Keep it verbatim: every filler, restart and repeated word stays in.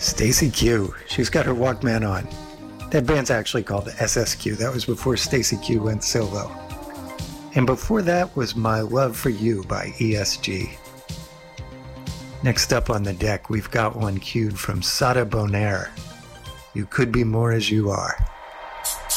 Stacy Q. She's got her Walkman on. That band's actually called S S Q. That was before Stacy Q went solo. And before that was My Love for You by E S G. Next up on the deck, we've got one cued from Sada Bonaire. You Could Be More As You Are.